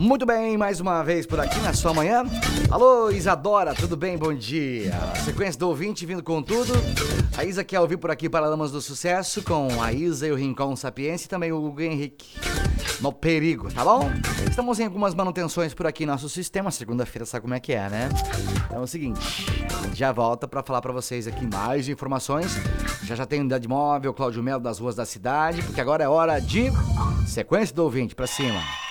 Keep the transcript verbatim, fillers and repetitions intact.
Muito bem, mais uma vez por aqui na sua manhã. Alô, Isadora, tudo bem? Bom dia. Sequência do ouvinte vindo com tudo. A Isa quer ouvir por aqui Paralamas do Sucesso com a Isa e o Rincon Sapiência e também o Hugo Henrique no Perigo, tá bom? Estamos em algumas manutenções por aqui em nosso sistema. Segunda-feira sabe como é que é, né? Então é o seguinte, a gente já volta pra falar pra vocês aqui mais informações. Já já tem unidade móvel, Cláudio Melo das ruas da cidade, porque agora é hora de sequência do ouvinte pra cima.